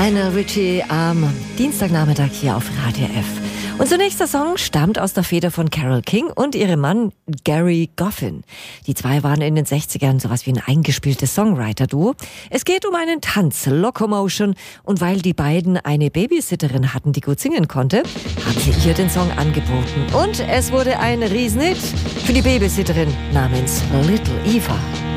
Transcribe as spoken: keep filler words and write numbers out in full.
Lionel Richie am Dienstagnachmittag hier auf Radio F. Unser nächster Song stammt aus der Feder von Carole King und ihrem Mann Gerry Goffin. Die zwei waren in den sechzigern sowas wie ein eingespieltes Songwriter-Duo. Es geht um einen Tanz, Locomotion, und weil die beiden eine Babysitterin hatten, die gut singen konnte, haben sie ihr den Song angeboten. Und es wurde ein Riesenhit für die Babysitterin namens Little Eva.